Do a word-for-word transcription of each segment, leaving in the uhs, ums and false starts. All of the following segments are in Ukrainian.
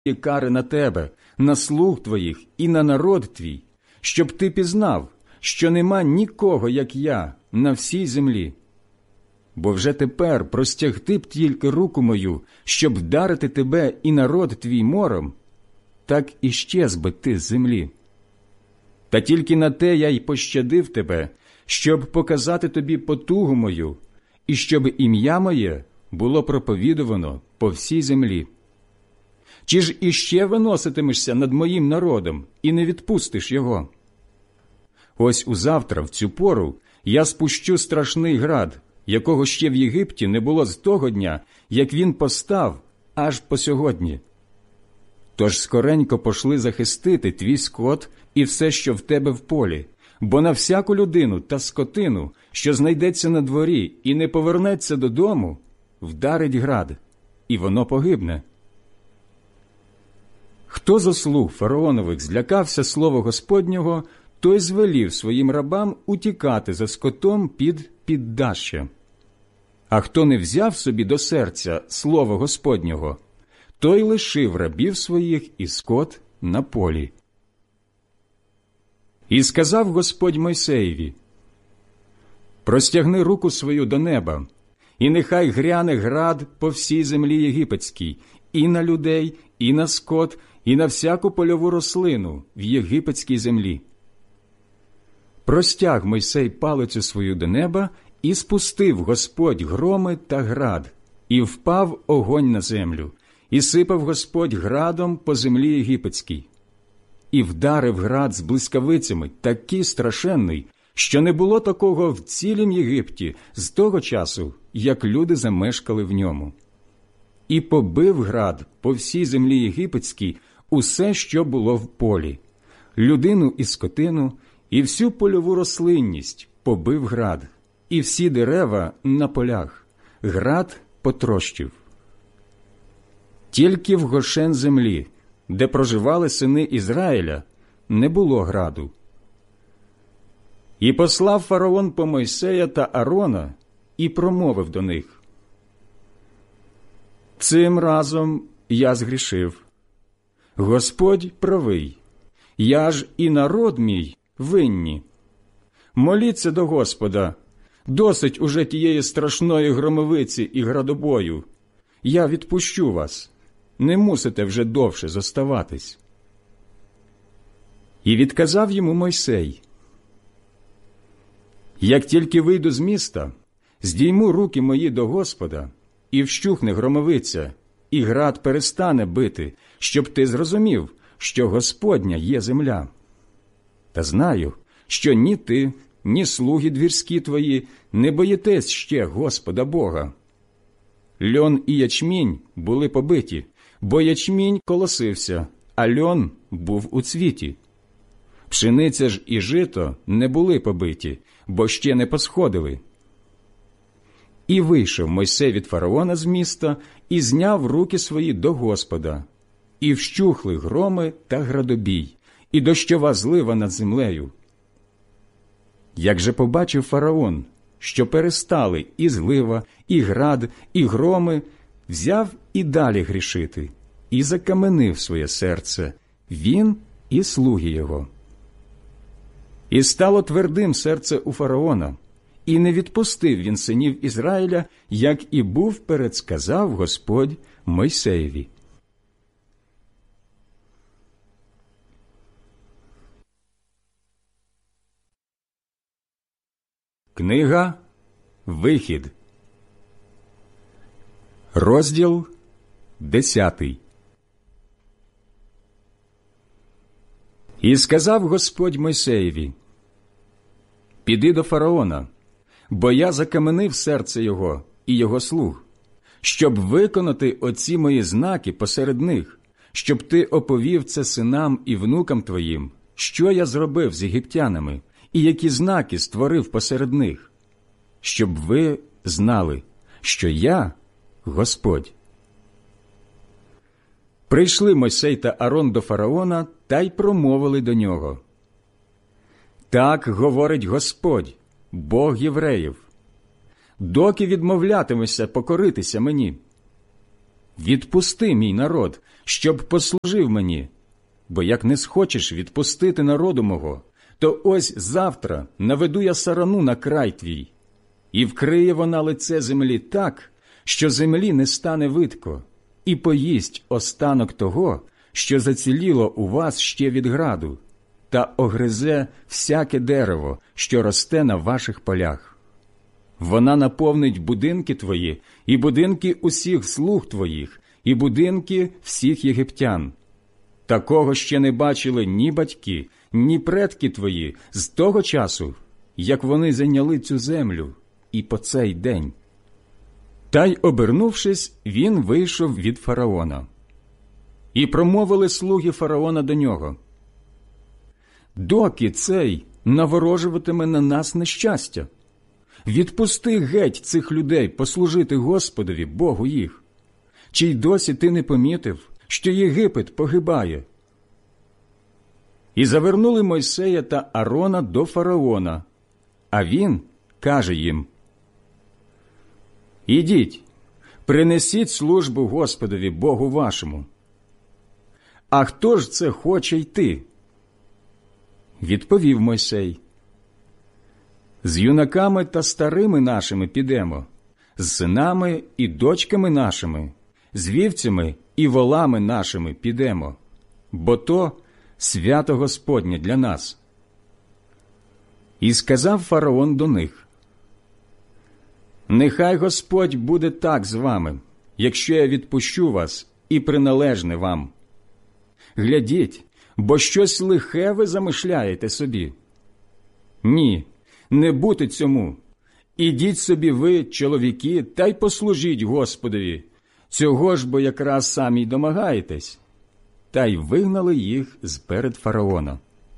кари на тебе, на слуг твоїх і на народ твій, щоб ти пізнав, що нема нікого, як я, на всій землі. Бо вже тепер простягти б тільки руку мою, щоб вдарити тебе і народ твій мором, так і щез би ти з землі. Та тільки на те я й пощадив тебе, щоб показати тобі потугу мою, і щоб ім'я моє було проповідувано по всій землі. Чи ж іще виноситимешся над моїм народом і не відпустиш його? Ось узавтра, в цю пору, я спущу страшний град, якого ще в Єгипті не було з того дня, як він постав, аж по сьогодні. Тож скоренько пошли захистити твій скот і все, що в тебе в полі, бо на всяку людину та скотину, що знайдеться на дворі і не повернеться додому, вдарить град, і воно погибне. Хто зо слуг фараонових злякався слова Господнього, той звелів своїм рабам утікати за скотом під піддаща. А хто не взяв собі до серця слова Господнього, той лишив рабів своїх і скот на полі. І сказав Господь Мойсеєві: «Простягни руку свою до неба, і нехай гряне град по всій землі єгипетській, і на людей, і на скот, і на всяку польову рослину в єгипетській землі». Простяг Мойсей палицю свою до неба, і спустив Господь громи та град, і впав огонь на землю, і сипав Господь градом по землі єгипетській. І вдарив град з блискавицями такий страшенний, що не було такого в цілім Єгипті з того часу, як люди замешкали в ньому. І побив град по всій землі єгипетській усе, що було в полі, людину і скотину, і всю польову рослинність побив град, і всі дерева на полях град потрощив. Тільки в Гошен землі, де проживали сини Ізраїля, не було граду. І послав фараон по Мойсея та Аарона і промовив до них: «Цим разом я згрішив. Господь правий, я ж і народ мій винні. Моліться до Господа, досить уже тієї страшної громовиці і градобою. Я відпущу вас, не мусите вже довше зоставатись». І відказав йому Мойсей: «Як тільки вийду з міста, здійму руки мої до Господа, і вщухне громовиця, і град перестане бити, щоб ти зрозумів, що Господня є земля. Та знаю, що ні ти, ні слуги двірські твої не боїтесь ще Господа Бога. Льон і ячмінь були побиті, бо ячмінь колосився, а льон був у цвіті. Пшениця ж і жито не були побиті, бо ще не посходили». І вийшов Мойсей від фараона з міста, і зняв руки свої до Господа, і вщухли громи та градобій, і дощова злива над землею. Як же побачив фараон, що перестали і злива, і град, і громи, взяв і далі грішити, і закаменив своє серце, він і слуги його. І стало твердим серце у фараона, і не відпустив він синів Ізраїля, як і був передсказав Господь Мойсеєві. Книга Вихід, розділ десятий. І сказав Господь Мойсеєві: «Піди до фараона, бо я закаменив серце його і його слуг, щоб виконати оці мої знаки посеред них, щоб ти оповів це синам і внукам твоїм, що я зробив з єгиптянами, і які знаки створив посеред них, щоб ви знали, що я Господь». Прийшли Мойсей та Аарон до фараона та й промовили до нього: «Так говорить Господь, Бог євреїв: доки відмовлятимешся покоритися мені? відпусти мій народ, щоб послужив мені, бо як не схочеш відпустити народу мого, то ось завтра наведу я сарану на край твій, і вкриє вона лице землі так, що землі не стане видко, і поїсть останок того, що заціліло у вас ще від граду, та огризе всяке дерево, що росте на ваших полях. Вона наповнить будинки твої, і будинки усіх слуг твоїх, і будинки всіх єгиптян. Такого ще не бачили ні батьки, ні предки твої з того часу, як вони зайняли цю землю, і по цей день. Та й, обернувшись, він вийшов від фараона. І промовили слуги фараона до нього: «Доки цей наворожуватиме на нас нещастя? Відпусти геть цих людей послужити Господові, Богу їх. Чи й досі ти не помітив, що Єгипет погибає?» І завернули Мойсея та Арона до фараона, а він каже їм: «Ідіть, принесіть службу Господові, Богу вашому». «А хто ж це хоче йти?» Відповів Мойсей: «З юнаками та старими нашими підемо, з синами і дочками нашими, з вівцями і волами нашими підемо, бо то свято Господнє для нас». І сказав фараон до них: «Нехай Господь буде так з вами, якщо я відпущу вас і приналежне вам. Глядіть, бо щось лихе ви замишляєте собі. Ні, не бути цьому. Ідіть собі ви, чоловіки, та й послужіть Господові. Цього ж бо якраз самі й домагаєтесь». Та й вигнали їх з-перед фараона.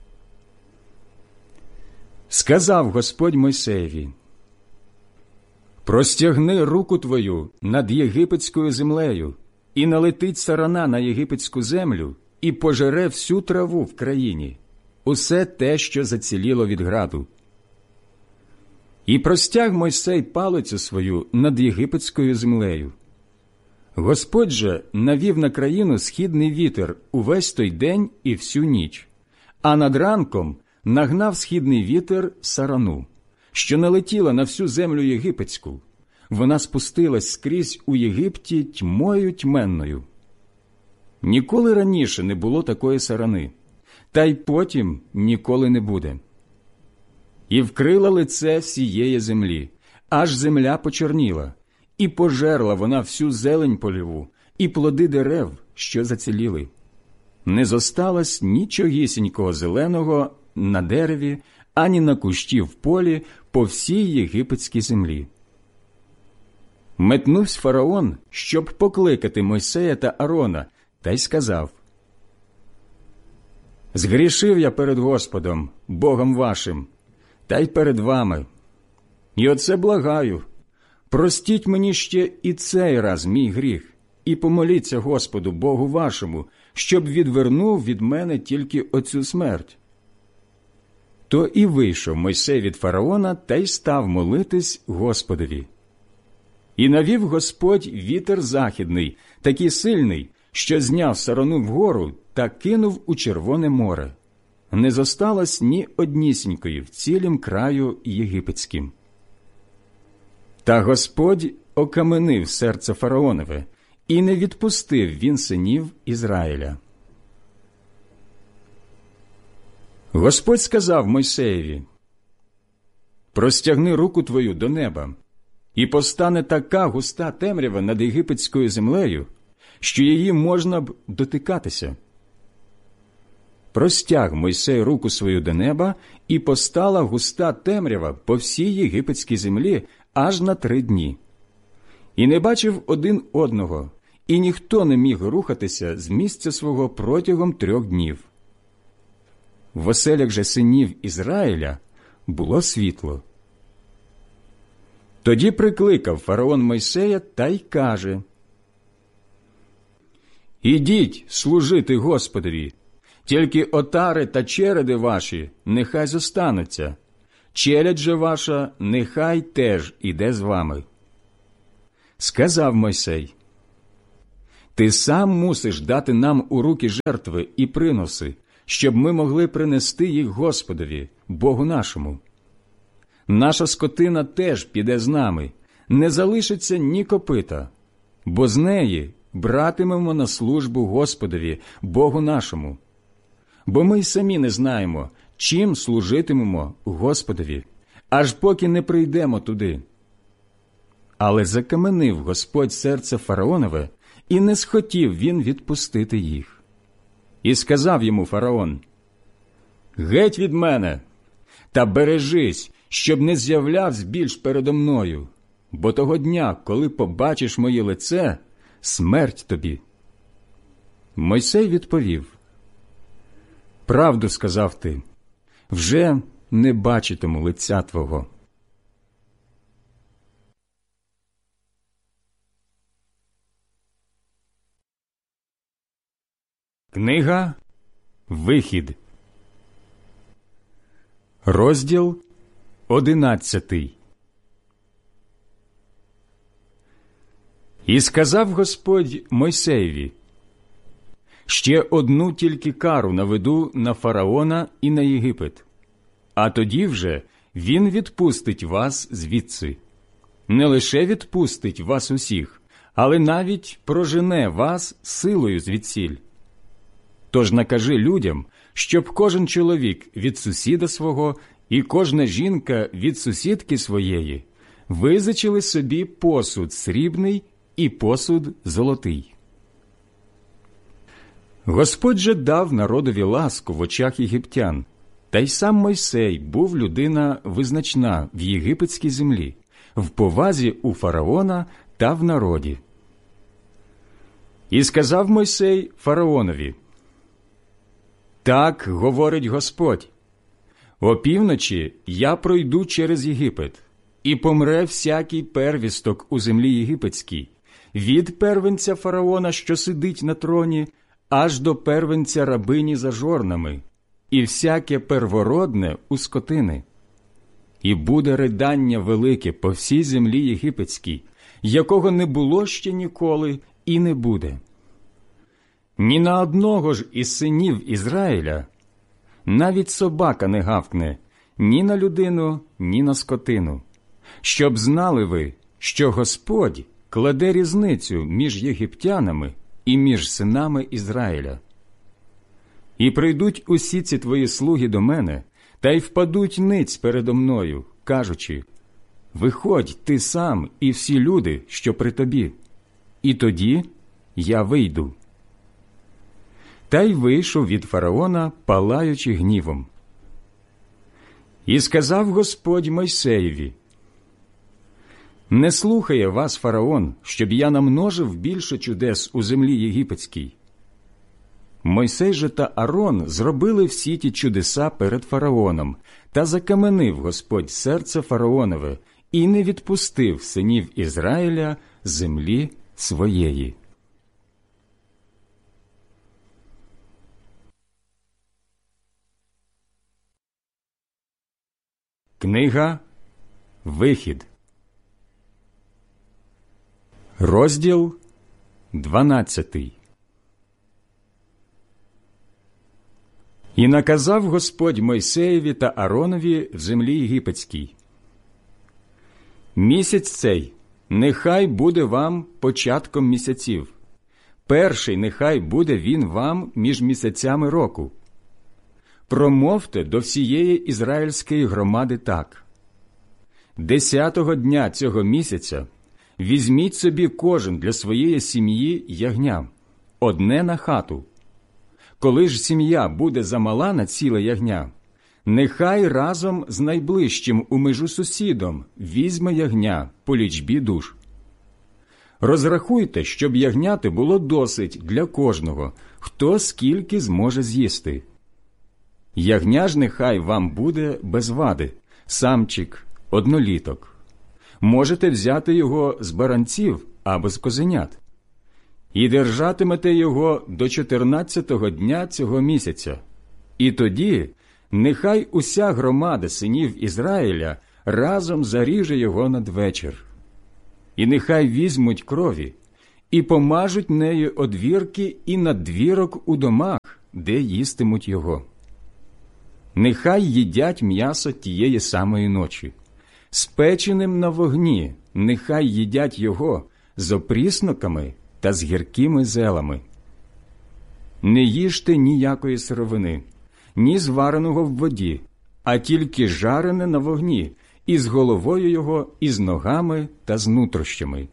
Сказав Господь Мойсеєві: «Простягни руку твою над єгипетською землею, і налетить сарана на єгипетську землю, і пожере всю траву в країні, усе те, що заціліло від граду». І простяг Мойсей палицю свою над єгипетською землею. Господь же навів на країну східний вітер увесь той день і всю ніч, а над ранком нагнав східний вітер сарану, що налетіла на всю землю єгипетську. Вона спустилась скрізь у Єгипті тьмою тьменною. Ніколи раніше не було такої сарани, та й потім ніколи не буде. І вкрила лице всієї землі, аж земля почорніла, і пожерла вона всю зелень польову, і плоди дерев, що заціліли. Не зосталось нічогісінького зеленого на дереві, ані на кущі в полі по всій єгипетській землі. Метнувся фараон, щоб покликати Мойсея та Арона, та й сказав: «Згрішив я перед Господом, Богом вашим, та й перед вами. І оце благаю, простіть мені ще і цей раз мій гріх, і помоліться Господу, Богу вашому, щоб відвернув від мене тільки оцю смерть». То і вийшов Мойсей від фараона та й став молитись Господові. І навів Господь вітер західний, такий сильний, що зняв сарану вгору та кинув у Червоне море. Не зосталось ні однісінької в цілім краю єгипетським. Та Господь окаменив серце фараонове, і не відпустив він синів Ізраїля. Господь сказав Мойсеєві: «Простягни руку твою до неба, і постане така густа темрява над єгипетською землею, що її можна б дотикатися». Простяг Мойсей руку свою до неба, і постала густа темрява по всій єгипетській землі аж на три дні. І не бачив один одного, і ніхто не міг рухатися з місця свого протягом трьох днів. В оселях же синів Ізраїля було світло. Тоді прикликав фараон Мойсея та й каже: «Ідіть служити Господові, тільки отари та череди ваші нехай зостануться, челядь же ваша нехай теж іде з вами». Сказав Мойсей: Ти сам мусиш дати нам у руки жертви і приноси, щоб ми могли принести їх Господові, Богу нашому. Наша скотина теж піде з нами, не залишиться ні копита, бо з неї братимемо на службу Господові, Богу нашому. Бо ми й самі не знаємо, чим служитимемо Господові, аж поки не прийдемо туди. Але закаменив Господь серце фараонове, і не схотів він відпустити їх. І сказав йому фараон: «Геть від мене, та бережись, щоб не з'являвсь більш передо мною, бо того дня, коли побачиш моє лице, смерть тобі». Мойсей відповів: «Правду сказав ти, вже не бачитиму лиця твого». Книга «Вихід», розділ одинадцятий. І сказав Господь Мойсеєві: «Ще одну тільки кару наведу на фараона і на Єгипет, а тоді вже він відпустить вас звідси. Не лише відпустить вас усіх, але навіть прожене вас силою звідсіль. Тож накажи людям, щоб кожен чоловік від сусіда свого і кожна жінка від сусідки своєї визичили собі посуд срібний і посуд золотий». Господь же дав народові ласку в очах єгиптян, та й сам Мойсей був людина визначна в єгипетській землі, в повазі у фараона та в народі. І сказав Мойсей фараонові: «Так говорить Господь: опівночі я пройду через Єгипет, і помре всякий первісток у землі єгипетській, від первенця фараона, що сидить на троні, аж до первенця рабині за жорнами, і всяке первородне у скотини. І буде ридання велике по всій землі єгипетській, якого не було ще ніколи і не буде. Ні на одного ж із синів Ізраїля навіть собака не гавкне ні на людину, ні на скотину, щоб знали ви, що Господь кладе різницю між єгиптянами і між синами Ізраїля. І прийдуть усі ці твої слуги до мене, та й впадуть ниць передо мною, кажучи: виходь ти сам і всі люди, що при тобі, і тоді я вийду». Та й вийшов від фараона, палаючи гнівом. І сказав Господь Мойсеєві: «Не слухає вас фараон, щоб я намножив більше чудес у землі єгипетській». Мойсей же та Арон зробили всі ті чудеса перед фараоном, та закаменив Господь серце фараонове і не відпустив синів Ізраїля землі своєї. Книга «Вихід», розділ дванадцятий. І наказав Господь Мойсеєві та Аронові в землі єгипетській: «Місяць цей нехай буде вам початком місяців, перший нехай буде він вам між місяцями року. Промовте до всієї ізраїльської громади так: десятого дня цього місяця візьміть собі кожен для своєї сім'ї ягня, одне на хату. Коли ж сім'я буде замала на ціле ягня, нехай разом з найближчим у межу сусідом візьме ягня по лічбі душ. Розрахуйте, щоб ягняти було досить для кожного, хто скільки зможе з'їсти. Ягня ж нехай вам буде без вади, самчик, одноліток. Можете взяти його з баранців або з козенят. І держатимете його до чотирнадцятого дня цього місяця. І тоді нехай уся громада синів Ізраїля разом заріже його надвечір. І нехай візьмуть крові і помажуть нею одвірки і надвірок у домах, де їстимуть його. Нехай їдять м'ясо тієї самої ночі. Спеченим на вогні нехай їдять його з опрісноками та з гіркими зелами. Не їжте ніякої сировини, ні звареного в воді, а тільки жарене на вогні, із головою його, і з ногами та з нутрощами.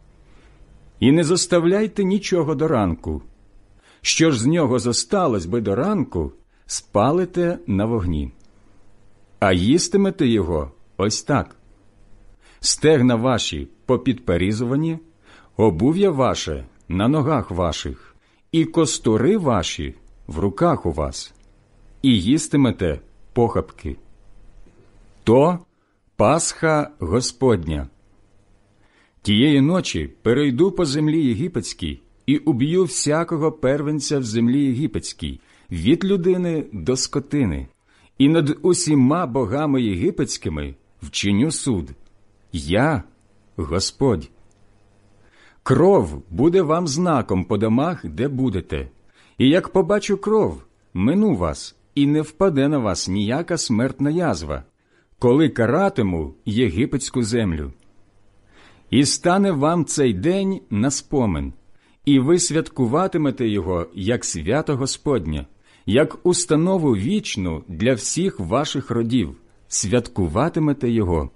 І не зоставляйте нічого до ранку. Що ж з нього зосталось би до ранку, спалите на вогні. А їстимете його ось так. Стегна ваші попідперізувані, обув'я ваше на ногах ваших, і костури ваші в руках у вас, і їстимете похапки. То Пасха Господня. Тієї ночі перейду по землі єгипетській і уб'ю всякого первенця в землі єгипетській, від людини до скотини, і над усіма богами єгипетськими вчиню суд. Я Господь. Кров буде вам знаком по домах, де будете, і як побачу кров, мину вас, і не впаде на вас ніяка смертна язва, коли каратиму єгипетську землю. І стане вам цей день на спомин, і ви святкуватимете його, як свято Господнє, як установу вічну для всіх ваших родів, святкуватимете його.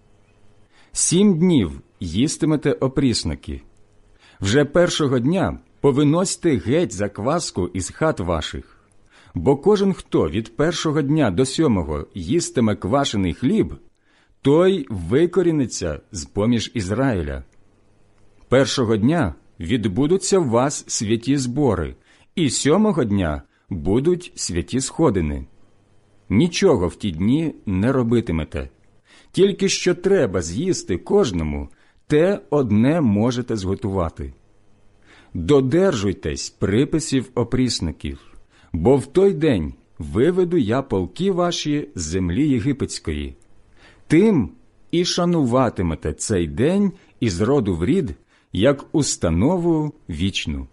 Сім днів їстимете опрісноки. Вже першого дня повиносьте геть закваску із хат ваших, бо кожен, хто від першого дня до сьомого їстиме квашений хліб, той викоріниться з-поміж Ізраїля. Першого дня відбудуться в вас святі збори, і сьомого дня будуть святі сходини. Нічого в ті дні не робитимете. Тільки що треба з'їсти кожному, те одне можете зготувати. Додержуйтесь приписів опрісників, бо в той день виведу я полки ваші з землі єгипетської. Тим і шануватимете цей день із роду в рід, як установу вічну.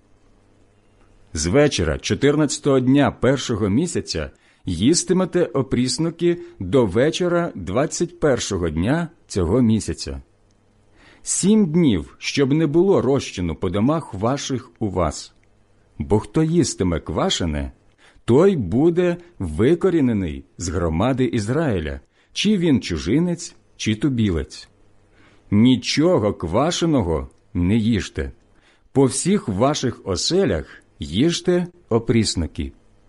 З вечора чотирнадцятого дня першого місяця їстимете опрісники до вечора двадцять першого дня цього місяця. Сім днів, щоб не було розчину по домах ваших у вас. Бо хто їстиме квашене, той буде викорінений з громади Ізраїля, чи він чужинець, чи тубілець. Нічого квашеного не їжте. По всіх ваших оселях їжте опрісники.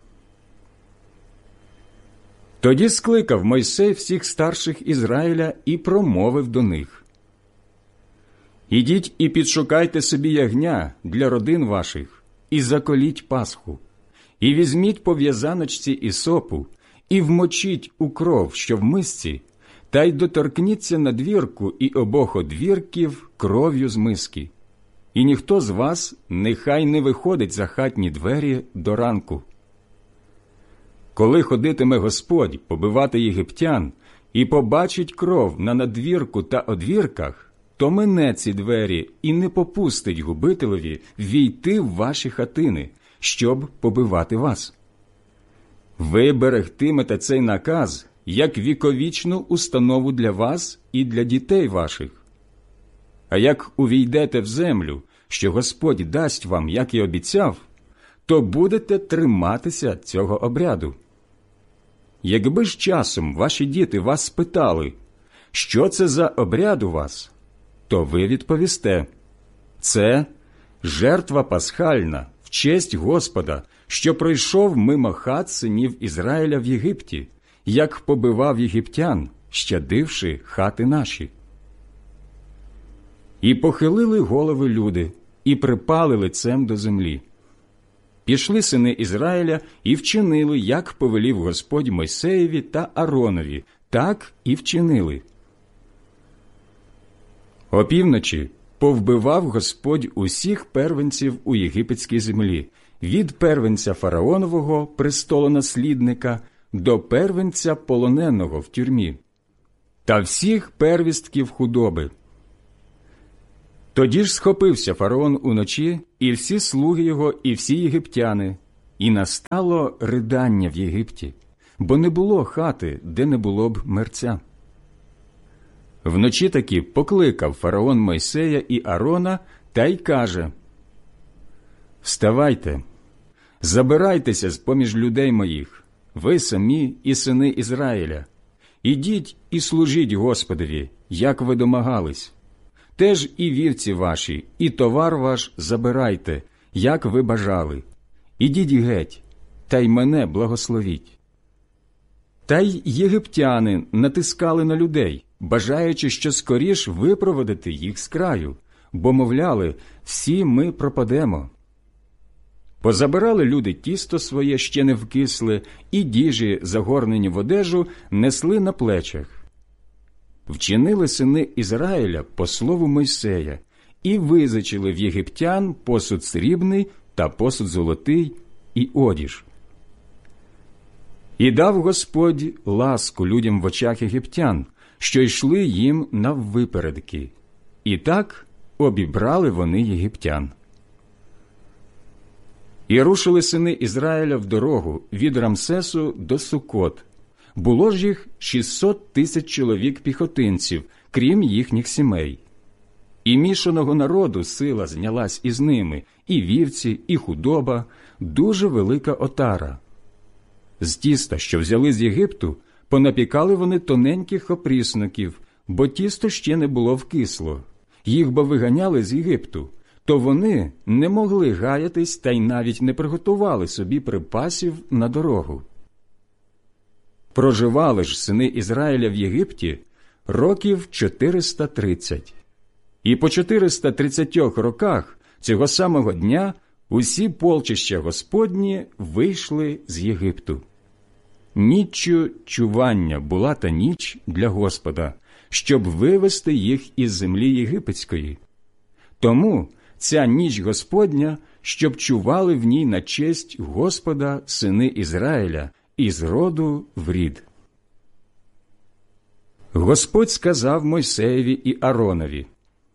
Тоді скликав Мойсей всіх старших Ізраїля і промовив до них: «Ідіть і підшукайте собі ягня для родин ваших, і заколіть Пасху, і візьміть по в'язаночці ісопу, і вмочіть у кров, що в мисці, та й доторкніться на двірку і обох одвірків кров'ю з миски. І ніхто з вас нехай не виходить за хатні двері до ранку. Коли ходитиме Господь побивати єгиптян і побачить кров на надвірку та одвірках, то мине ці двері і не попустить губителеві війти в ваші хатини, щоб побивати вас. Ви берегтимете цей наказ як віковічну установу для вас і для дітей ваших. А як увійдете в землю, що Господь дасть вам, як і обіцяв, то будете триматися цього обряду. Якби ж часом ваші діти вас спитали, що це за обряд у вас, то ви відповісте: це жертва пасхальна в честь Господа, що пройшов мимо хат синів Ізраїля в Єгипті, як побивав єгиптян, щадивши хати наші. І похилили голови люди, і припали лицем до землі. Пішли сини Ізраїля і вчинили, як повелів Господь Мойсеєві та Ааронові, так і вчинили. Опівночі повбивав Господь усіх первенців у єгипетській землі, від первенця фараонового престолонаслідника до первенця полоненого в тюрмі, та всіх первістків худоби. Тоді ж схопився фараон уночі, і всі слуги його, і всі єгиптяни, і настало ридання в Єгипті, бо не було хати, де не було б мерця. Вночі таки покликав фараон Мойсея і Аарона та й каже: «Вставайте, забирайтеся з-поміж людей моїх, ви самі і сини Ізраїля. Ідіть і служіть Господові, як ви домагались. Теж і вівці ваші, і товар ваш забирайте, як ви бажали. Ідіть геть, та й мене благословіть». Та й єгиптяни натискали на людей, бажаючи що скоріш випроводити їх з краю, бо, мовляли, всі ми пропадемо. Позабирали люди тісто своє ще не вкисле, і діжі, загорнені в одежу, несли на плечах. Вчинили сини Ізраїля по слову Мойсея і визичили в єгиптян посуд срібний та посуд золотий і одіж. І дав Господь ласку людям в очах єгиптян, що йшли їм наввипередки. І так обібрали вони єгиптян. І рушили сини Ізраїля в дорогу від Рамсесу до Сукот. Було ж їх шістсот тисяч чоловік піхотинців, крім їхніх сімей. І мішаного народу сила знялась із ними, і вівці, і худоба, дуже велика отара. З тіста, що взяли з Єгипту, понапікали вони тоненьких опрісників, бо тісто ще не було вкисло. Їх бо виганяли з Єгипту, то вони не могли гаятись та й навіть не приготували собі припасів на дорогу. Проживали ж сини Ізраїля в Єгипті років чотириста тридцять. І по чотириста тридцятьох роках цього самого дня усі полчища Господні вийшли з Єгипту. Ніччю чування була та ніч для Господа, щоб вивести їх із землі єгипетської. Тому ця ніч Господня, щоб чували в ній на честь Господа сини Ізраїля із роду в рід. Господь сказав Мойсеєві і Ааронові: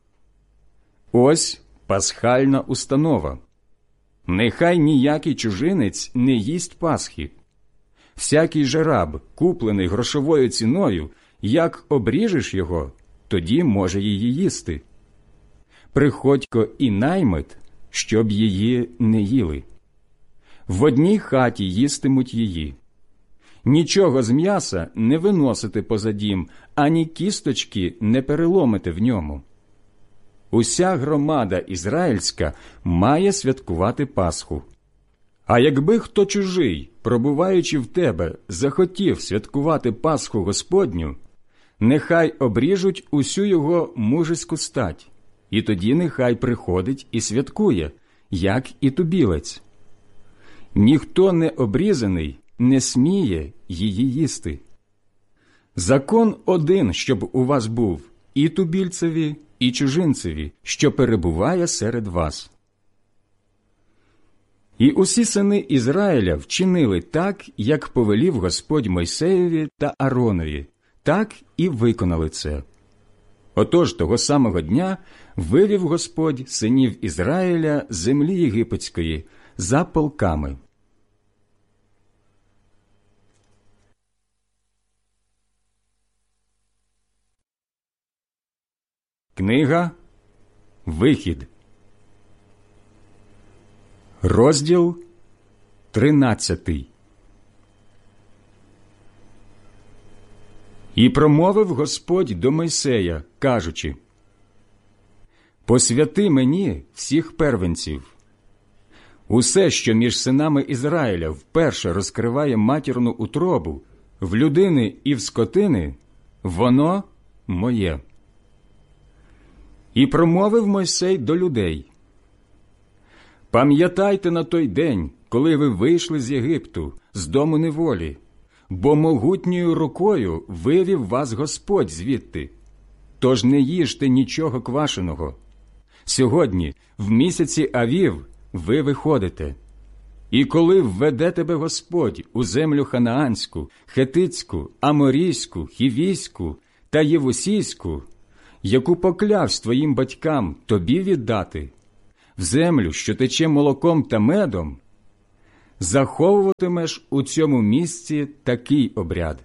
«Ось пасхальна установа. Нехай ніякий чужинець не їсть Пасхи. Всякий же раб, куплений грошовою ціною, як обріжеш його, тоді може її їсти. Приходько і наймит, щоб її не їли. В одній хаті їстимуть її. Нічого з м'яса не виносите поза дім, ані кісточки не переломите в ньому. Уся громада ізраїльська має святкувати Пасху. А якби хто чужий, пробуваючи в тебе, захотів святкувати Пасху Господню, нехай обріжуть усю його мужеську стать, і тоді нехай приходить і святкує, як і тубілець. Ніхто не обрізаний не сміє її їсти. Закон один, щоб у вас був і тубільцеві, і чужинцеві, що перебуває серед вас». І усі сини Ізраїля вчинили так, як повелів Господь Мойсеєві та Ааронові, так і виконали це. Отож того самого дня вивів Господь синів Ізраїля з землі єгипетської за полками. Книга Вихід, розділ тринадцятий. І промовив Господь до Мойсея, кажучи: «Посвяти мені всіх первенців. Усе, що між синами Ізраїля вперше розкриває матірну утробу, в людини і в скотини, воно моє». І промовив Мойсей до людей: «Пам'ятайте на той день, коли ви вийшли з Єгипту, з дому неволі, бо могутньою рукою вивів вас Господь звідти. Тож не їжте нічого квашеного. Сьогодні, в місяці Авів, ви виходите. І коли введе тебе Господь у землю ханаанську, хетицьку, аморійську, хівійську та євусійську, яку поклявсь твоїм батькам тобі віддати, в землю, що тече молоком та медом, заховуватимеш у цьому місці такий обряд.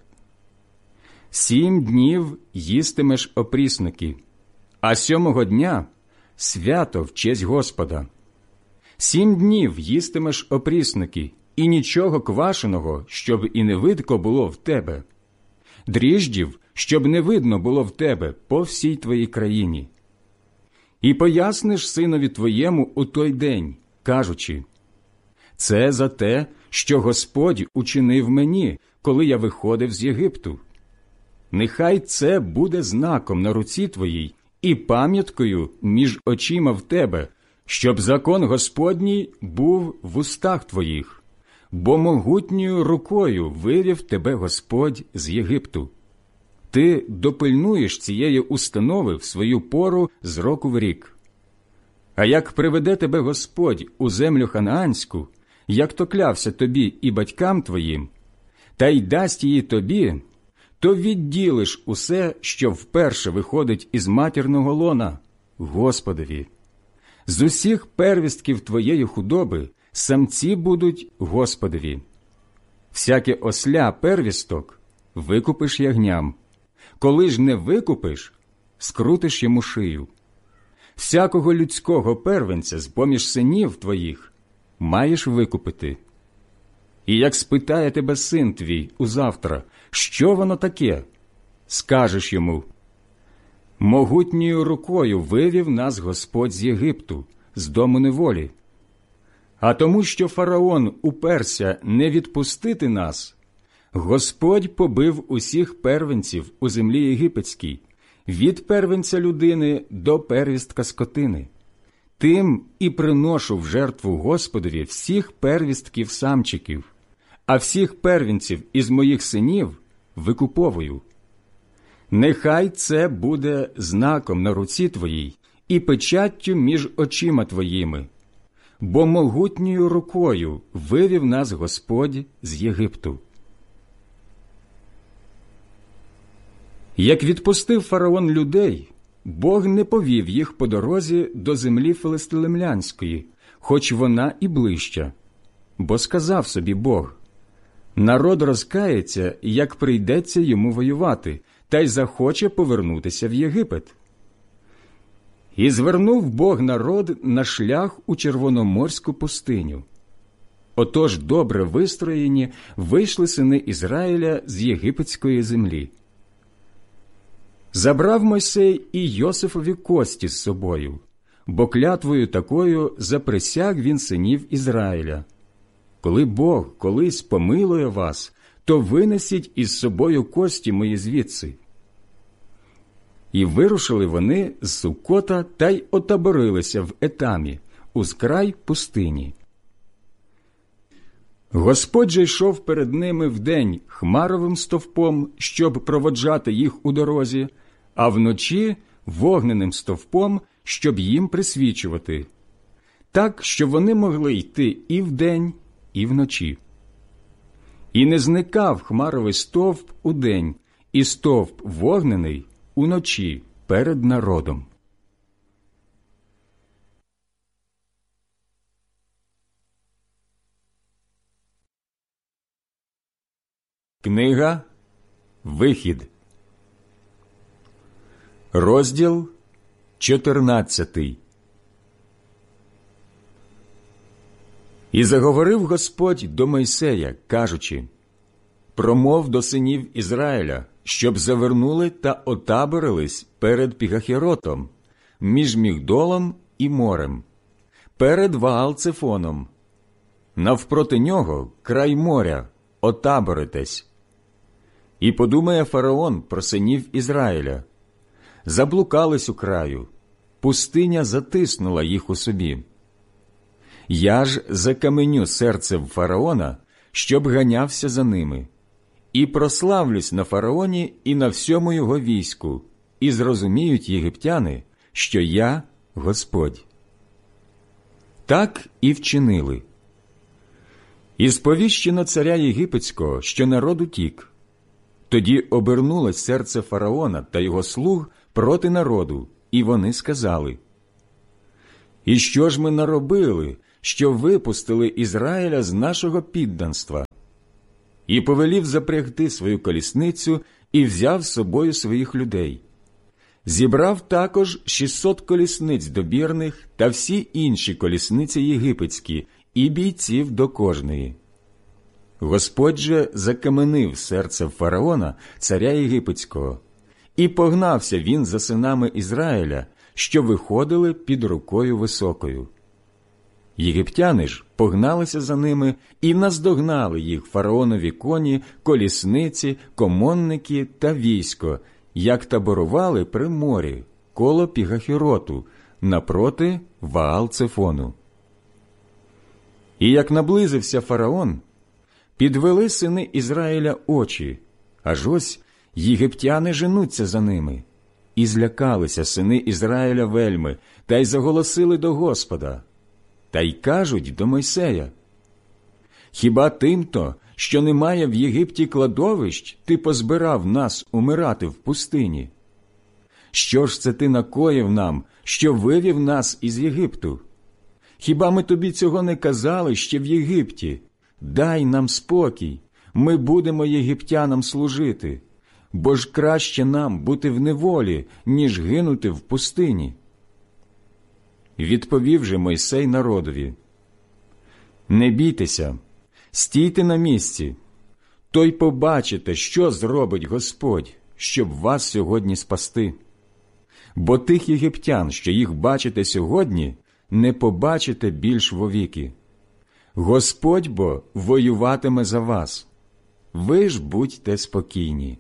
Сім днів їстимеш опрісники, а сьомого дня – свято в честь Господа. Сім днів їстимеш опрісники, і нічого квашеного, щоб і не видко було в тебе, дріждів, щоб не видно було в тебе по всій твоїй країні. І поясниш синові твоєму у той день, кажучи: це за те, що Господь учинив мені, коли я виходив з Єгипту. Нехай це буде знаком на руці твоїй і пам'яткою між очима в тебе, щоб закон Господній був в устах твоїх, бо могутньою рукою вивів тебе Господь з Єгипту. Ти допильнуєш цієї установи в свою пору з року в рік. А як приведе тебе Господь у землю ханаанську, як то клявся тобі і батькам твоїм, та й дасть її тобі, то відділиш усе, що вперше виходить із матірного лона, Господові. З усіх первістків твоєї худоби самці будуть Господові. Всяке осля первісток викупиш ягням. Коли ж не викупиш, скрутиш йому шию. Всякого людського первенця з-поміж синів твоїх маєш викупити. І як спитає тебе син твій узавтра, що воно таке, скажеш йому: могутньою рукою вивів нас Господь з Єгипту, з дому неволі. А тому, що фараон уперся не відпустити нас, Господь побив усіх первенців у землі єгипетській, від первенця людини до первістка скотини. Тим і приношу в жертву Господові всіх первістків самчиків, а всіх первенців із моїх синів викуповую. Нехай це буде знаком на руці твоїй і печаттю між очима твоїми, бо могутньою рукою вивів нас Господь з Єгипту. Як відпустив фараон людей, Бог не повів їх по дорозі до землі филистимлянської, хоч вона і ближча. Бо сказав собі Бог: народ розкається, як прийдеться йому воювати, та й захоче повернутися в Єгипет. І звернув Бог народ на шлях у Червономорську пустиню. Отож добре вистроєні вийшли сини Ізраїля з єгипетської землі. Забрав Мойсей і Йосифові кості з собою, бо клятвою такою заприсяг він синів Ізраїля: коли Бог колись помилує вас, то винесіть із собою кості мої звідси. І вирушили вони з Сукота та й отаборилися в Етамі, уз край пустині. Господь же йшов перед ними вдень хмаровим стовпом, щоб проводжати їх у дорозі, а вночі вогненим стовпом, щоб їм присвічувати, так, що вони могли йти і вдень, і вночі. І не зникав хмаровий стовп удень, і стовп вогнений уночі перед народом. Книга Вихід, розділ чотирнадцятий. І заговорив Господь до Мойсея, кажучи: промов до синів Ізраїля, щоб завернули та отаборились перед Пігахеротом, між Мігдолом і морем, перед Ваал-Цефоном. Навпроти нього край моря, отаборитесь. І подумає фараон про синів Ізраїля: заблукались у краю, пустиня затиснула їх у собі. Я ж закаменю серце в фараона, щоб ганявся за ними, і прославлюсь на фараоні і на всьому його війську, і зрозуміють єгиптяни, що я Господь. Так і вчинили. І сповіщено царя єгипетського, що народ утік. Тоді обернулось серце фараона та його слуг проти народу, і вони сказали: «І що ж ми наробили, що випустили Ізраїля з нашого підданства?» І повелів запрягти свою колісницю і взяв з собою своїх людей. Зібрав також шістсот колісниць добірних та всі інші колісниці єгипетські і бійців до кожної. Господь же закаменив серце фараона, царя єгипетського, і погнався він за синами Ізраїля, що виходили під рукою високою. Єгиптяни ж погналися за ними і наздогнали їх фараонові коні, колісниці, комонники та військо, як таборували при морі, коло Пігахіроту, напроти Ваал-Цефону. І як наблизився фараон, підвели сини Ізраїля очі, аж ось єгиптяни женуться за ними. І злякалися сини Ізраїля вельми, та й заголосили до Господа. Та й кажуть до Мойсея: «Хіба тим-то, що немає в Єгипті кладовищ, ти позбирав нас умирати в пустині? Що ж це ти накоїв нам, що вивів нас із Єгипту? Хіба ми тобі цього не казали ще в Єгипті? Дай нам спокій, ми будемо єгиптянам служити, бо ж краще нам бути в неволі, ніж гинути в пустині». Відповів же Мойсей народові: «Не бійтеся, стійте на місці, то й побачите, що зробить Господь, щоб вас сьогодні спасти. Бо тих єгиптян, що їх бачите сьогодні, не побачите більш вовіки. Господь бо воюватиме за вас, ви ж будьте спокійні».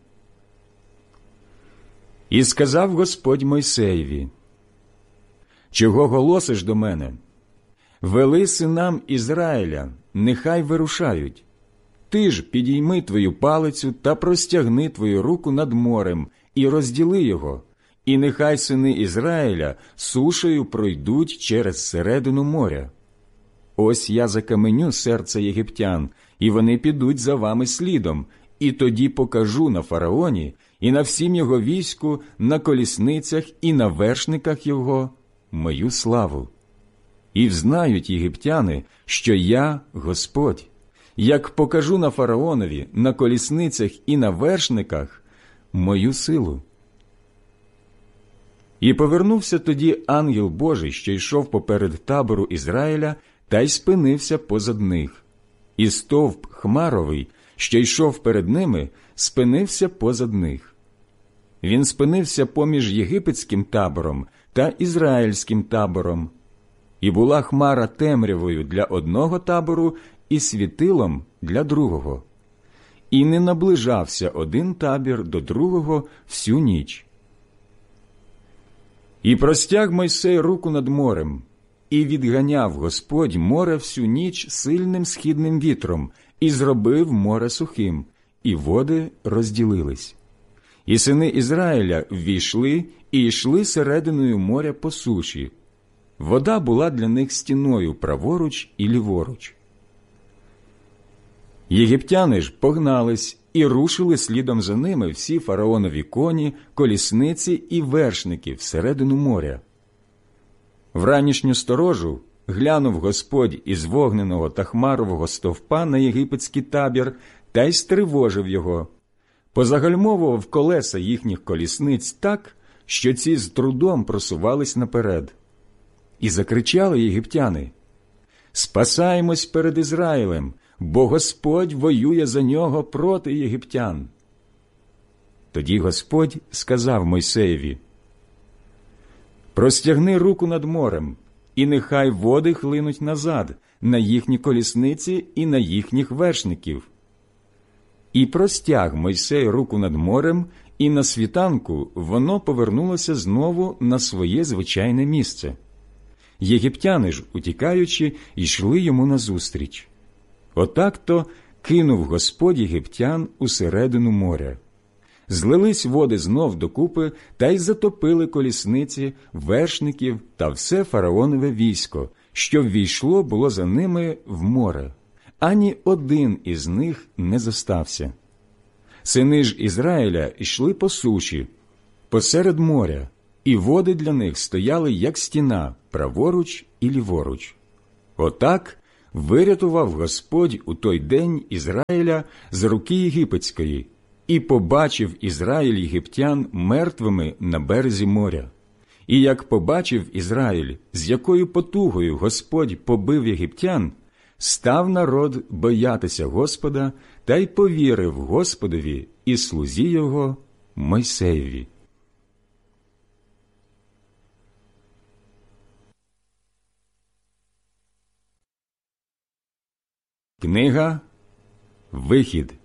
І сказав Господь Мойсеєві: «Чого голосиш до мене? Вели синам Ізраїля, нехай вирушають. Ти ж підійми твою палицю та простягни твою руку над морем і розділи його, і нехай сини Ізраїля сушею пройдуть через середину моря. Ось я закаменю серце єгиптян, і вони підуть за вами слідом, і тоді покажу на фараоні і на всім його війську, на колісницях і на вершниках його мою славу. І взнають єгиптяни, що я Господь, як покажу на фараонові, на колісницях і на вершниках мою силу». І повернувся тоді ангел Божий, що йшов поперед табору Ізраїля, та й спинився позад них. І стовп хмаровий, що йшов перед ними, спинився позад них. Він спинився поміж єгипетським табором та ізраїльським табором. І була хмара темрявою для одного табору і світилом для другого. І не наближався один табір до другого всю ніч. І простяг Мойсей руку над морем, і відганяв Господь море всю ніч сильним східним вітром, і зробив море сухим, і води розділились. І сини Ізраїля ввійшли і йшли серединою моря по суші. Вода була для них стіною праворуч і ліворуч. Єгиптяни ж погнались і рушили слідом за ними всі фараонові коні, колісниці і вершники всередину моря. Вранішню сторожу глянув Господь із вогненого та хмарового стовпа на єгипетський табір та й стривожив його. Позагальмовував колеса їхніх колісниць так, що ці з трудом просувались наперед. І закричали єгиптяни: «Спасаємось перед Ізраїлем, бо Господь воює за нього проти єгиптян». Тоді Господь сказав Мойсеєві: «Простягни руку над морем, і нехай води хлинуть назад на їхні колісниці і на їхніх вершників». І простяг Мойсей руку над морем, і на світанку воно повернулося знову на своє звичайне місце. Єгиптяни ж, утікаючи, йшли йому назустріч. Отак-то кинув Господь єгиптян усередину моря. Злились води знов докупи та й затопили колісниці, вершників та все фараонове військо, що ввійшло було за ними в море. Ані один із них не зостався. Сини ж Ізраїля йшли по суші, посеред моря, і води для них стояли, як стіна, праворуч і ліворуч. Отак вирятував Господь у той день Ізраїля з руки єгипетської, і побачив Ізраїль єгиптян мертвими на березі моря. І як побачив Ізраїль, з якою потугою Господь побив єгиптян, став народ боятися Господа та й повірив Господові і слузі його Мойсеєві. Книга Вихід,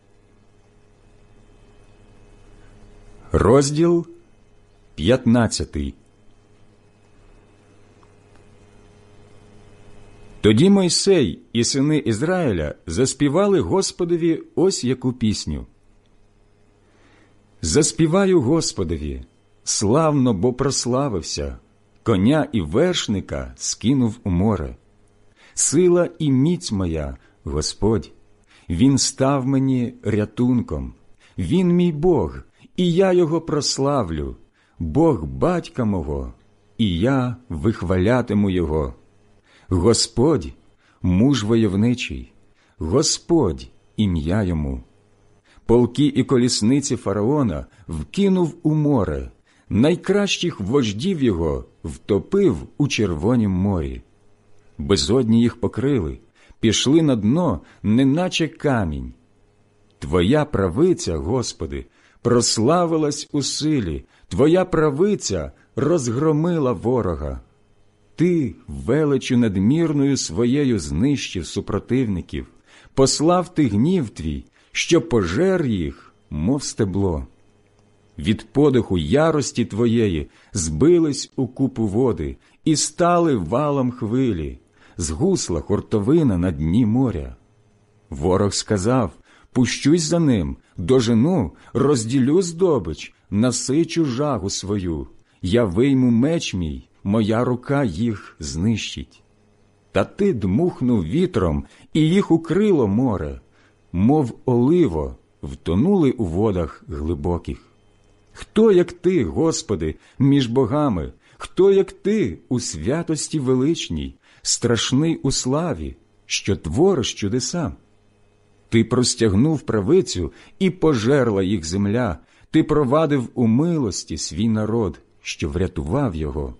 розділ п'ятнадцятий. Тоді Мойсей і сини Ізраїля заспівали Господові ось яку пісню. Заспіваю Господові, славно, бо прославився, коня і вершника скинув у море. Сила і міць моя, Господь, Він став мені рятунком. Він мій Бог, і я Його прославлю, Бог батька мого, і я вихвалятиму Його. Господь – муж войовничий, Господь – ім'я Йому. Полки і колісниці фараона вкинув у море, найкращих вождів його втопив у Червонім морі. Безодні їх покрили, пішли на дно, неначе камінь. Твоя правиця, Господи, прославилась у силі, Твоя правиця розгромила ворога. Ти величю надмірною своєю знищив супротивників, послав ти гнів твій, що пожер їх, мов стебло. Від подиху ярості твоєї збились у купу води і стали валом хвилі, згусла хуртовина на дні моря. Ворог сказав: пущусь за ним, дожену, розділю здобич, насичу жагу свою, я вийму меч мій, моя рука їх знищить. Та ти дмухнув вітром, і їх укрило море, мов оливо, втонули у водах глибоких. Хто, як ти, Господи, між богами? Хто, як ти, у святості величній, страшний у славі, що твориш чудеса? Ти простягнув правицю, і пожерла їх земля, ти провадив у милості свій народ, що врятував його.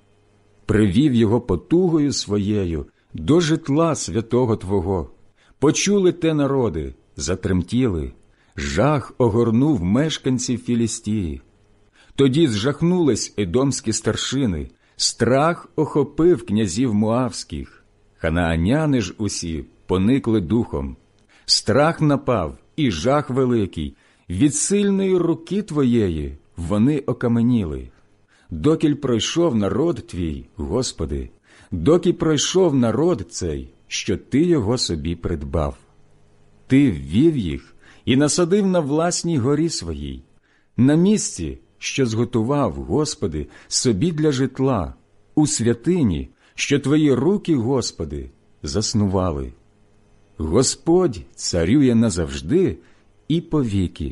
Привів його потугою своєю до житла святого Твого. Почули те народи, затремтіли, жах огорнув мешканців Філістії. Тоді зжахнулись едомські старшини, страх охопив князів Моавських. Ханааняни ж усі поникли духом. Страх напав і жах великий, від сильної руки Твоєї вони окаменіли. Докіль пройшов народ Твій, Господи, доки пройшов народ цей, що Ти його собі придбав. Ти ввів їх і насадив на власній горі своїй, на місці, що зготував, Господи, собі для житла, у святині, що Твої руки, Господи, заснували. Господь царює назавжди і повіки.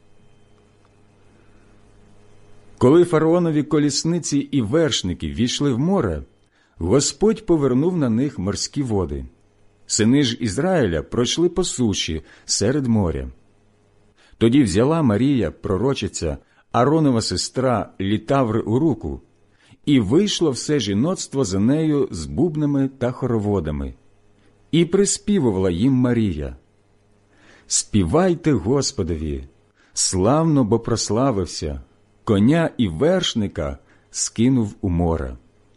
Коли фараонові колісниці і вершники війшли в море, Господь повернув на них морські води. Сини ж Ізраїля пройшли по суші серед моря. Тоді взяла Марія, пророчиця, Ааронова сестра, літаври у руку, і вийшло все жіноцтво за нею з бубнами та хороводами. І приспівувала їм Марія: «Співайте Господові, славно, бо прославився, коня і вершника скинув у море».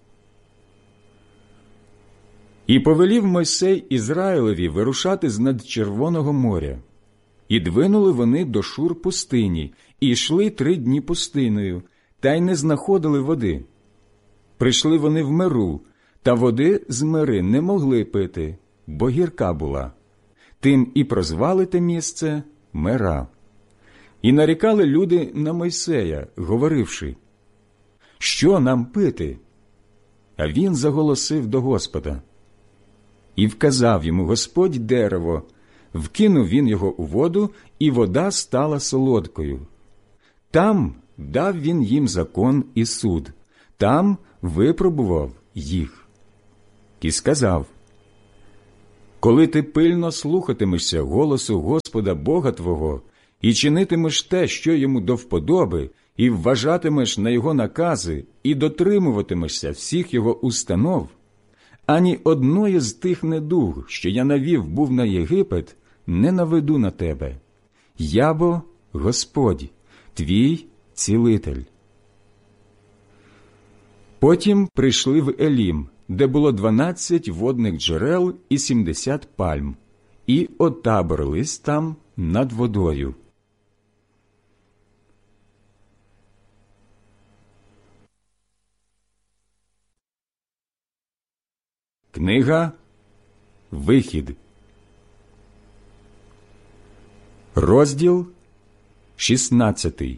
І повелів Мойсей Ізраїлеві вирушати з над Червоного моря. І двинули вони до Шур пустині, і йшли три дні пустиною, та й не знаходили води. Прийшли вони в Меру, та води з Мери не могли пити, бо гірка була. Тим і прозвали те місце Мера. І нарікали люди на Мойсея, говоривши: «Що нам пити?» А він заголосив до Господа. І вказав йому Господь дерево, вкинув він його у воду, і вода стала солодкою. Там дав він їм закон і суд, там випробував їх. І сказав: коли ти пильно слухатимешся голосу Господа Бога твого і чинитимеш те, що йому до вподоби, і вважатимеш на його накази, і дотримуватимешся всіх його установ, ані одної з тих недуг, що я навів був на Єгипет, не наведу на тебе. Я бо Господь, твій цілитель. Потім прийшли в Елім, де було дванадцять водних джерел і сімдесят пальм, і отаборились там над водою. Книга Вихід, розділ шістнадцятий.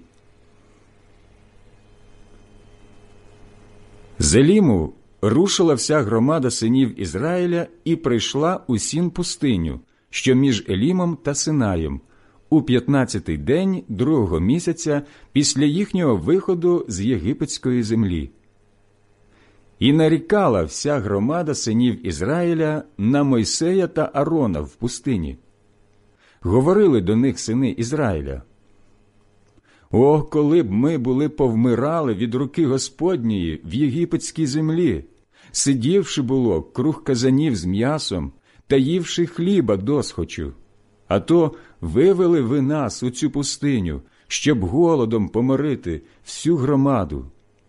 З Еліму рушила вся громада синів Ізраїля і прийшла у Сін пустиню, що між Елімом та Синаєм, у п'ятнадцятий день другого місяця після їхнього виходу з єгипетської землі. І нарікала вся громада синів Ізраїля на Мойсея та Арона в пустині. Говорили до них сини Ізраїля: «О, коли б ми були повмирали від руки Господньої в єгипетській землі, сидівши було круг казанів з м'ясом та ївши хліба досхочу, а то вивели ви нас у цю пустиню, щоб голодом поморити всю громаду».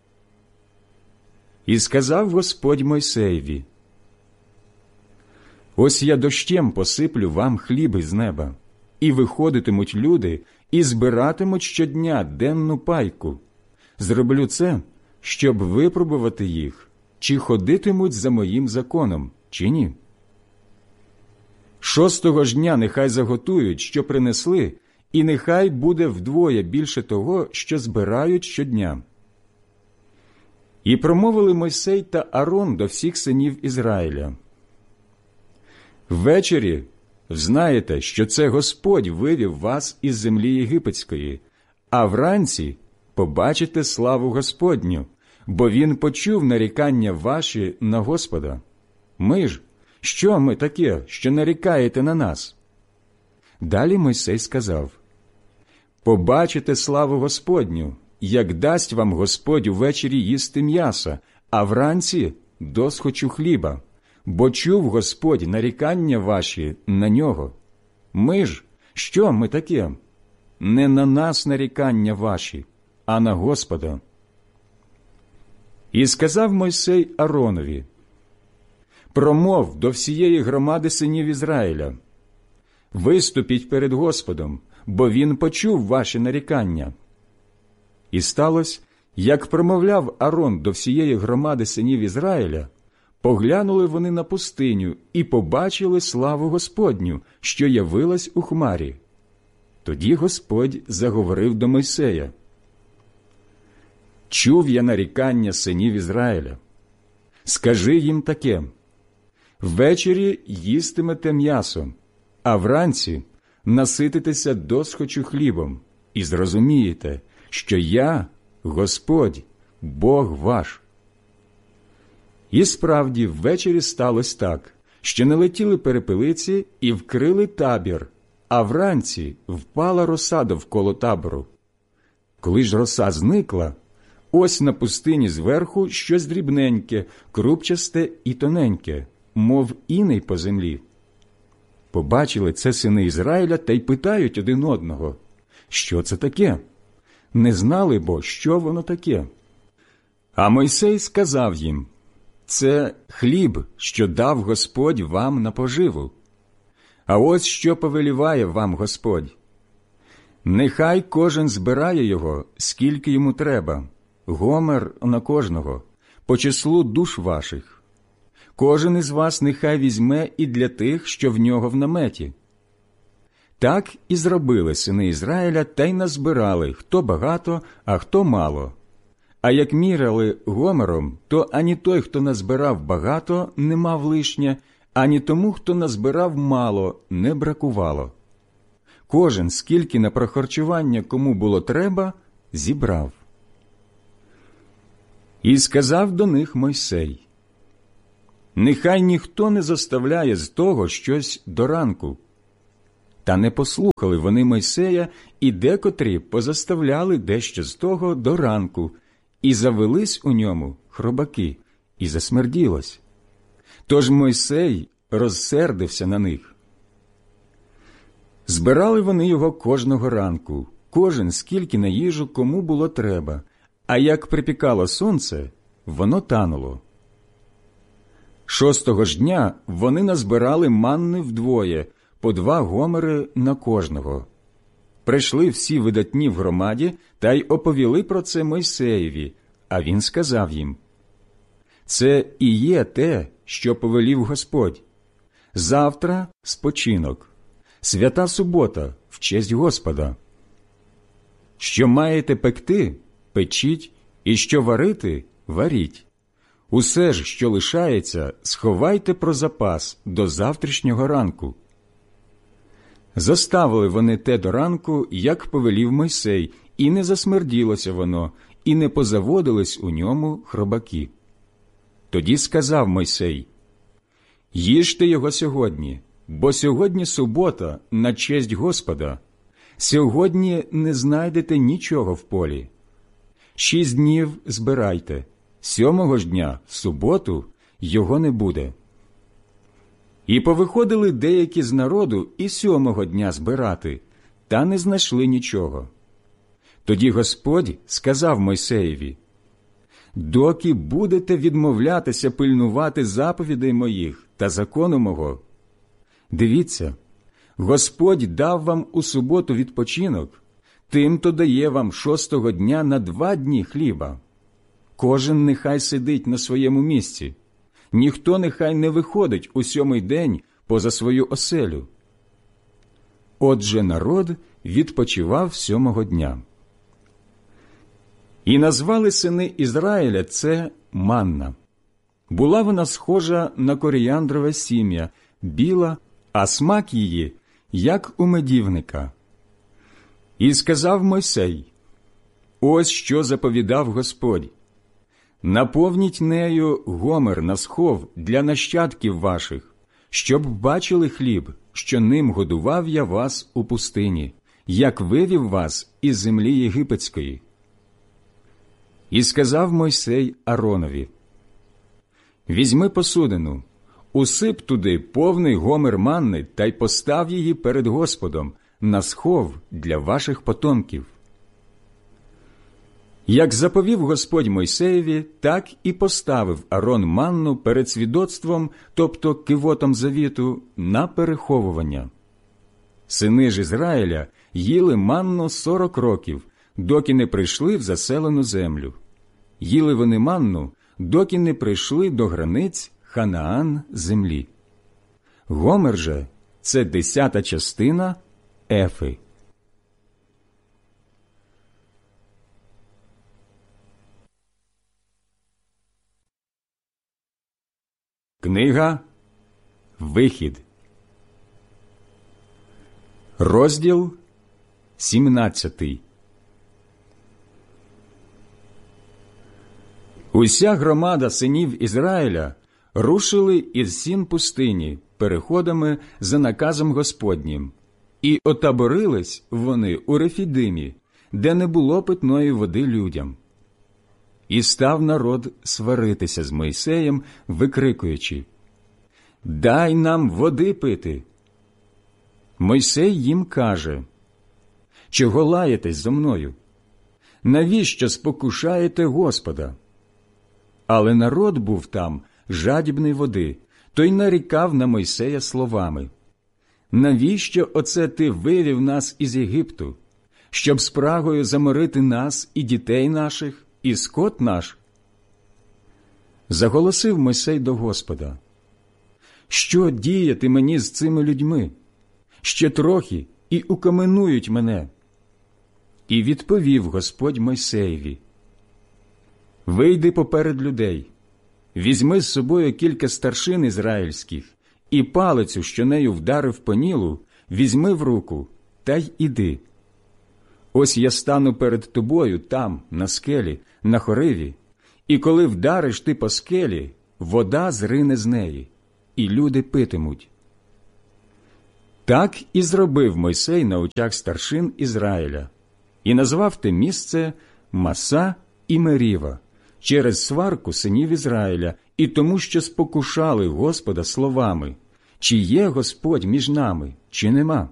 І сказав Господь Мойсеєві: «Ось я дощем посиплю вам хліб із неба, і виходитимуть люди, і збиратимуть щодня денну пайку. Зроблю це, щоб випробувати їх, чи ходитимуть за моїм законом, чи ні. Шостого ж дня нехай заготують, що принесли, і нехай буде вдвоє більше того, що збирають щодня». І промовили Мойсей та Арон до всіх синів Ізраїля: «Ввечері взнаєте, що це Господь вивів вас із землі єгипетської, а вранці побачите славу Господню, бо Він почув нарікання ваші на Господа. Ми ж, що ми таке, що нарікаєте на нас?» Далі Мойсей сказав: «Побачите славу Господню, як дасть вам Господь увечері їсти м'яса, а вранці досхочу хліба, бо чув Господь нарікання ваші на нього. Ми ж, що ми таке? Не на нас нарікання ваші, а на Господа». І сказав Мойсей Аронові: «Промов до всієї громади синів Ізраїля: виступіть перед Господом, бо Він почув ваші нарікання». І сталося, як промовляв Арон до всієї громади синів Ізраїля, поглянули вони на пустиню і побачили славу Господню, що явилась у хмарі. Тоді Господь заговорив до Мойсея: «Чув я нарікання синів Ізраїля. Скажи їм таке: ввечері їстимете м'ясо, а вранці насититеся досхочу хлібом, і зрозумієте, що я, Господь, Бог ваш». І справді ввечері сталося так, що налетіли перепелиці і вкрили табір, а вранці впала роса довкола табору. Коли ж роса зникла, ось на пустині зверху щось дрібненьке, крупчасте і тоненьке, мов іней по землі. Побачили це сини Ізраїля та й питають один одного: «Що це таке?» Не знали бо, що воно таке. А Мойсей сказав їм: «Це хліб, що дав Господь вам на поживу. А ось що повеліває вам Господь: нехай кожен збирає його, скільки йому треба, гомер на кожного, по числу душ ваших. Кожен із вас нехай візьме і для тих, що в нього в наметі». Так і зробили сини Ізраїля, та й назбирали, хто багато, а хто мало. А як міряли гомером, то ані той, хто назбирав багато, не мав лишнє, ані тому, хто назбирав мало, не бракувало. Кожен, скільки на прохарчування кому було треба, зібрав. І сказав до них Мойсей: «Нехай ніхто не заставляє з того щось до ранку». Та не послухали вони Мойсея, і декотрі позаставляли дещо з того до ранку, і завелись у ньому хробаки, і засмерділось. Тож Мойсей розсердився на них. Збирали вони його кожного ранку, кожен скільки на їжу кому було треба, а як припікало сонце, воно тануло. Шостого ж дня вони назбирали манни вдвоє, по два гомери на кожного. Прийшли всі видатні в громаді та й оповіли про це Мойсеєві, а він сказав їм: «Це і є те, що повелів Господь. Завтра – спочинок, свята субота в честь Господа. Що маєте пекти – печіть, і що варити – варіть. Усе ж, що лишається, сховайте про запас до завтрашнього ранку». Заставили вони те до ранку, як повелів Мойсей, і не засмерділося воно, і не позаводились у ньому хробаки. Тоді сказав Мойсей: «Їжте його сьогодні, бо сьогодні субота на честь Господа. Сьогодні не знайдете нічого в полі. Шість днів збирайте, сьомого ж дня, в суботу, його не буде». І повиходили деякі з народу і сьомого дня збирати, та не знайшли нічого. Тоді Господь сказав Мойсеєві: «Доки будете відмовлятися пильнувати заповідей моїх та закону мого? Дивіться, Господь дав вам у суботу відпочинок, тим-то дає вам шостого дня на два дні хліба. Кожен нехай сидить на своєму місці. Ніхто нехай не виходить у сьомий день поза свою оселю». Отже, народ відпочивав сьомого дня. І назвали сини Ізраїля це манна. Була вона схожа на коріандрове сім'я, біла, а смак її, як у медівника. І сказав Мойсей: «Ось що заповідав Господь. Наповніть нею гомер на схов для нащадків ваших, щоб бачили хліб, що ним годував я вас у пустині, як вивів вас із землі єгипетської». І сказав Мойсей Аронові: «Візьми посудину, усип туди повний гомер манни та й постав її перед Господом на схов для ваших потомків». Як заповів Господь Мойсеєві, так і поставив Арон манну перед свідоцтвом, тобто кивотом завіту, на переховування. Сини ж Ізраїля їли манну сорок років, доки не прийшли в заселену землю. Їли вони манну, доки не прийшли до границь Ханаан землі. Гомер же – це десята частина ефи. Книга Вихід, розділ сімнадцятий. Уся громада синів Ізраїля рушили із сін пустині переходами за наказом Господнім, і отаборились вони у Рефідимі, де не було питної води людям. І став народ сваритися з Мойсеєм, викрикуючи: «Дай нам води пити!» Мойсей їм каже: «Чого лаєтесь зо мною? Навіщо спокушаєте Господа?» Але народ був там жадібний води, то й нарікав на Мойсея словами: «Навіщо оце ти вивів нас із Єгипту, щоб спрагою заморити нас і дітей наших, і скот наш?» Заголосив Мойсей до Господа: «Що діяти мені з цими людьми? Ще трохи і укаменують мене». І відповів Господь Мойсеєві: «Вийди поперед людей, візьми з собою кілька старшин ізраїльських, і палицю, що нею вдарив по Нілу, візьми в руку, та й іди. Ось я стану перед тобою там, на скелі, на Хориві, і коли вдариш ти по скелі, вода зрине з неї, і люди питимуть. Так і зробив Мойсей на очах старшин Ізраїля, і назвав те місце Маса і Меріва через сварку синів Ізраїля і тому, що спокушали Господа словами, чи є Господь між нами, чи нема.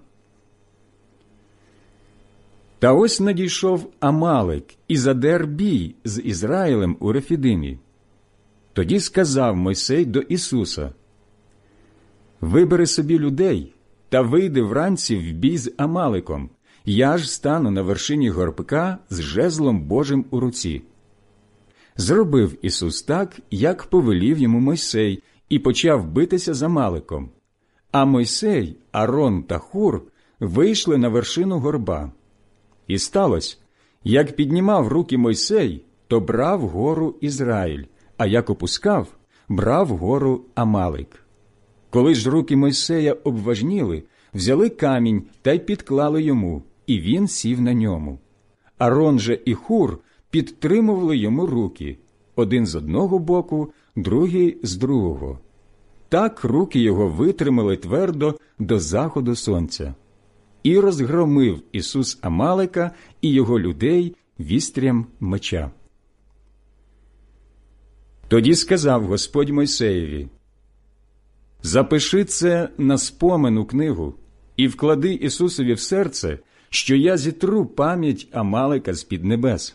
Та ось надійшов Амалек і задер бій з Ізраїлем у Рефідимі. Тоді сказав Мойсей до Ісуса: «Вибери собі людей та вийди вранці в бій з Амалеком, я ж стану на вершині горбка з жезлом Божим у руці». Зробив Ісус так, як повелів йому Мойсей, і почав битися з Амалеком. А Мойсей, Арон та Хур вийшли на вершину горба. І сталося, як піднімав руки Мойсей, то брав гору Ізраїль, а як опускав, брав гору Амалек. Коли ж руки Мойсея обважніли, взяли камінь та й підклали йому, і він сів на ньому. Арон же і Хур підтримували йому руки, один з одного боку, другий з другого. Так руки його витримали твердо до заходу сонця. І розгромив Ісус Амалека і його людей вістрям меча. Тоді сказав Господь Мойсеєві: «Запиши це на спомену книгу і вклади Ісусові в серце, що я зітру пам'ять Амалека з-під небес».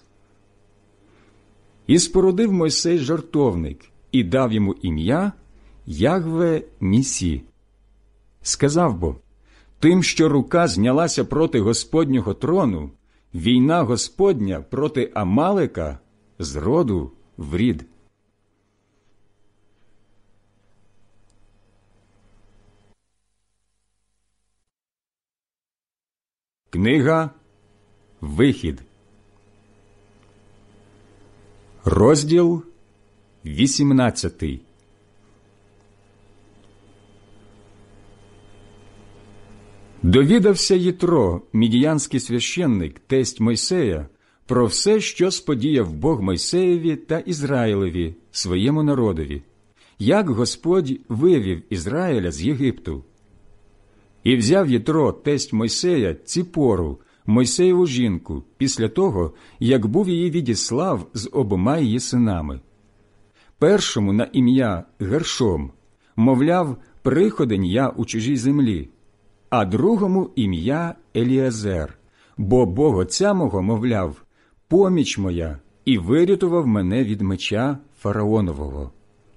І спорудив Мойсей жертовник і дав йому ім'я Ягве Нісі. Сказав бо: «Тим, що рука знялася проти Господнього трону, війна Господня проти Амалека з роду в рід». Книга Вихід, розділ вісімнадцятий. Довідався Єтро, мідіянський священник, тесть Мойсея, про все, що сподіяв Бог Мойсеєві та Ізраїлеві, своєму народові, як Господь вивів Ізраїля з Єгипту. І взяв Єтро, тесть Мойсея, Ціпору, Мойсеєву жінку, після того, як був її відіслав з обома її синами. Першому на ім'я Гершом, мовляв, приходень я у чужій землі, а другому ім'я Еліазер, бо Бог отця мого, мовляв, поміч моя, і вирятував мене від меча фараонового.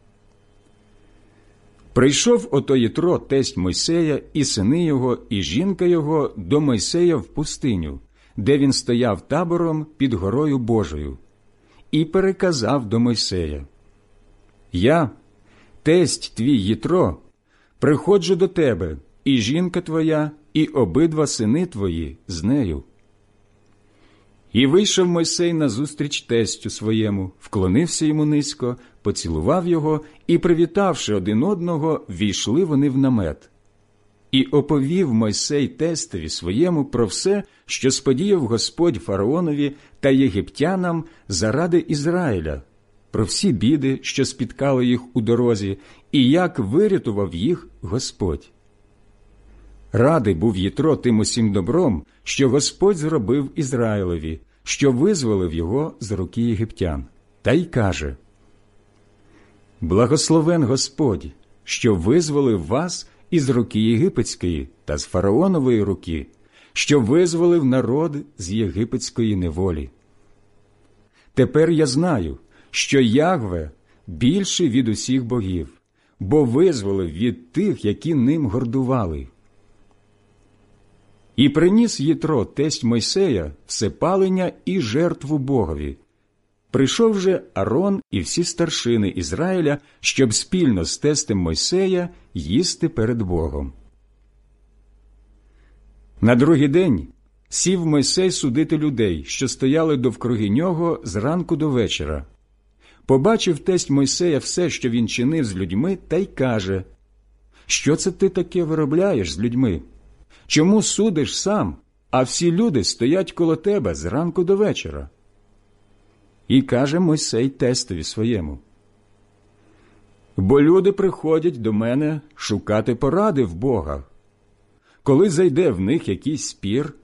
Прийшов ото Єтро, тесть Мойсея, і сини його, і жінка його до Мойсея в пустиню, де він стояв табором під горою Божою, і переказав до Мойсея: «Я, тесть твій Єтро, приходжу до тебе, і жінка твоя, і обидва сини твої з нею». І вийшов Мойсей назустріч тестю своєму, вклонився йому низько, поцілував його, і, привітавши один одного, війшли вони в намет. І оповів Мойсей тестові своєму про все, що сподіяв Господь фараонові та єгиптянам заради Ізраїля, про всі біди, що спіткали їх у дорозі, і як вирятував їх Господь. Радий був Єтро тим усім добром, що Господь зробив Ізраїлеві, що визволив його з руки єгиптян, та й каже: «Благословен Господь, що визволив вас із руки єгипетської та з фараонової руки, що визволив народ з єгипетської неволі. Тепер я знаю, що Ягве більший від усіх богів, бо визволив від тих, які ним гордували». І приніс Єтро, тесть Мойсея, всепалення і жертву Богові. Прийшов же Арон і всі старшини Ізраїля, щоб спільно з тестем Мойсея їсти перед Богом. На другий день сів Мойсей судити людей, що стояли довкруги нього з ранку до вечора. Побачив тесть Мойсея все, що він чинив з людьми, та й каже: «Що це ти таке виробляєш з людьми? Чому судиш сам, а всі люди стоять коло тебе зранку до вечора. І каже Мойсей тестові своєму: бо люди приходять до мене шукати поради в Бога. Коли зайде в них якийсь спір,